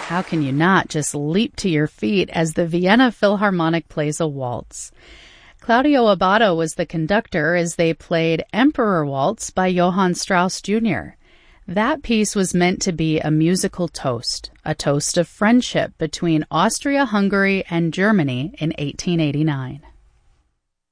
How can you not just leap to your feet as the Vienna Philharmonic plays a waltz? Claudio Abbado was the conductor as they played Emperor Waltz by Johann Strauss Jr. That piece was meant to be a musical toast, a toast of friendship between Austria-Hungary and Germany in 1889.